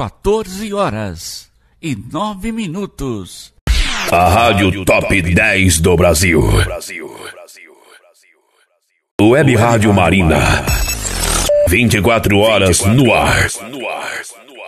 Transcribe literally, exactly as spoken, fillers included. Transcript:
quatorze horas e nove minutos. A Rádio Top dez do Brasil. Web Rádio Marina. vinte e quatro horas no ar.